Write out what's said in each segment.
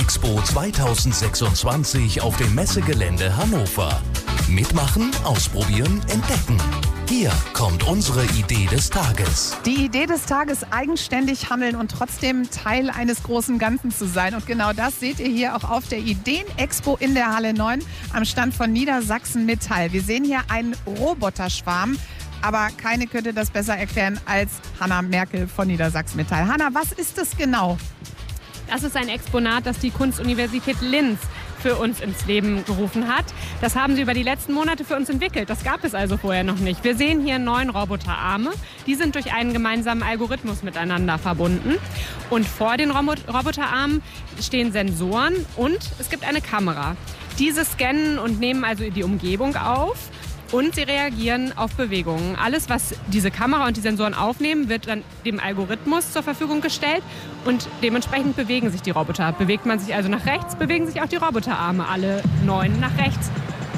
Ideenexpo 2026 auf dem Messegelände Hannover. Mitmachen, ausprobieren, entdecken. Hier kommt unsere Idee des Tages. Die Idee des Tages: eigenständig handeln und trotzdem Teil eines großen Ganzen zu sein. Und genau das seht ihr hier auch auf der Ideenexpo in der Halle 9 am Stand von Niedersachsen Metall. Wir sehen hier einen Roboterschwarm. Aber keine könnte das besser erklären als Hanna Merkel von Niedersachsen Metall. Hanna, was ist das genau? Das ist ein Exponat, das die Kunstuniversität Linz für uns ins Leben gerufen hat. Das haben sie über die letzten Monate für uns entwickelt. Das gab es also vorher noch nicht. Wir sehen hier 9 Roboterarme. Die sind durch einen gemeinsamen Algorithmus miteinander verbunden. Und vor den Roboterarmen stehen Sensoren und es gibt eine Kamera. Diese scannen und nehmen also die Umgebung auf. Und sie reagieren auf Bewegungen. Alles, was diese Kamera und die Sensoren aufnehmen, wird dann dem Algorithmus zur Verfügung gestellt. Und dementsprechend bewegen sich die Roboter. Bewegt man sich also nach rechts, bewegen sich auch die Roboterarme, alle 9 nach rechts.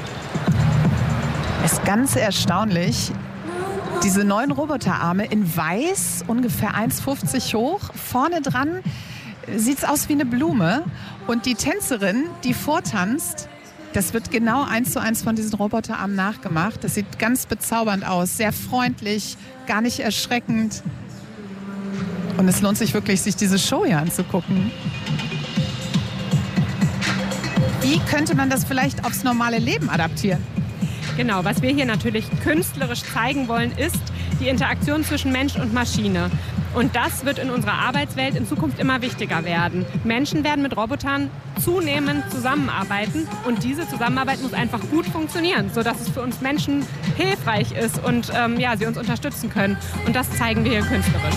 Das ist ganz erstaunlich. Diese 9 Roboterarme in weiß, ungefähr 1,50 hoch. Vorne dran sieht es aus wie eine Blume. Und die Tänzerin, die vortanzt, das wird genau 1:1 von diesen Roboterarmen nachgemacht. Das sieht ganz bezaubernd aus, sehr freundlich, gar nicht erschreckend. Und es lohnt sich wirklich, sich diese Show hier anzugucken. Wie könnte man das vielleicht aufs normale Leben adaptieren? Genau, was wir hier natürlich künstlerisch zeigen wollen, ist die Interaktion zwischen Mensch und Maschine. Und das wird in unserer Arbeitswelt in Zukunft immer wichtiger werden. Menschen werden mit Robotern zunehmend zusammenarbeiten und diese Zusammenarbeit muss einfach gut funktionieren, sodass es für uns Menschen hilfreich ist und sie uns unterstützen können. Und das zeigen wir hier künstlerisch.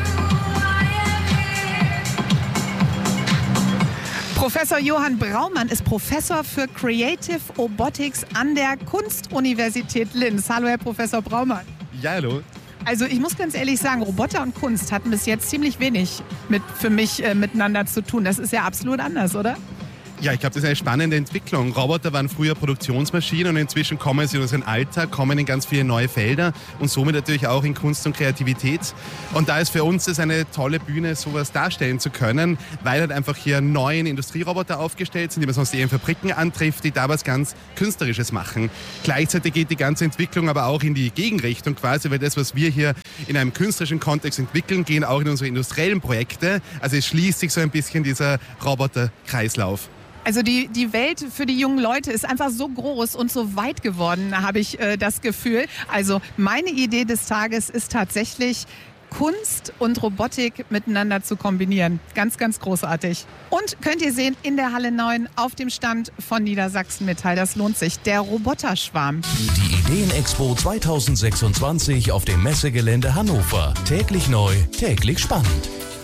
Professor Johann Braumann ist Professor für Creative Robotics an der Kunstuniversität Linz. Hallo, Herr Professor Braumann. Ja, hallo. Also ich muss ganz ehrlich sagen, Roboter und Kunst hatten bis jetzt ziemlich wenig für mich miteinander zu tun. Das ist ja absolut anders, oder? Ja, ich glaube, das ist eine spannende Entwicklung. Roboter waren früher Produktionsmaschinen und inzwischen kommen sie in unseren Alltag, kommen in ganz viele neue Felder und somit natürlich auch in Kunst und Kreativität. Und da ist für uns das eine tolle Bühne, sowas darstellen zu können, weil halt einfach hier neue Industrieroboter aufgestellt sind, die man sonst eher in Fabriken antrifft, die da was ganz Künstlerisches machen. Gleichzeitig geht die ganze Entwicklung aber auch in die Gegenrichtung quasi, weil das, was wir hier in einem künstlerischen Kontext entwickeln, gehen auch in unsere industriellen Projekte. Also es schließt sich so ein bisschen dieser Roboterkreislauf. Also die Welt für die jungen Leute ist einfach so groß und so weit geworden, habe ich das Gefühl. Also meine Idee des Tages ist tatsächlich, Kunst und Robotik miteinander zu kombinieren. Ganz, ganz großartig. Und könnt ihr sehen, in der Halle 9 auf dem Stand von Niedersachsen Metall. Das lohnt sich. Der Roboterschwarm. Die Ideenexpo 2026 auf dem Messegelände Hannover. Täglich neu, täglich spannend.